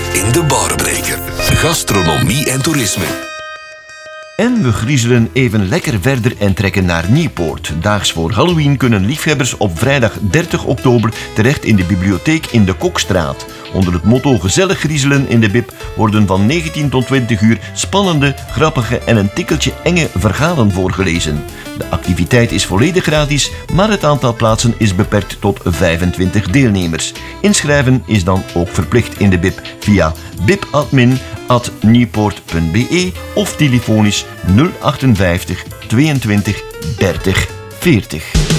in de Barbreker. Gastronomie en toerisme. En we griezelen even lekker verder en trekken naar Nieuwpoort. Daags voor Halloween kunnen liefhebbers op vrijdag 30 oktober terecht in de bibliotheek in de Kokstraat. Onder het motto gezellig griezelen in de bib worden van 19 tot 20 uur spannende, grappige en een tikkeltje enge verhalen voorgelezen. De activiteit is volledig gratis, maar het aantal plaatsen is beperkt tot 25 deelnemers. Inschrijven is dan ook verplicht in de bib via bibadmin@nieuwpoort.be of telefonisch 058 22 30 40.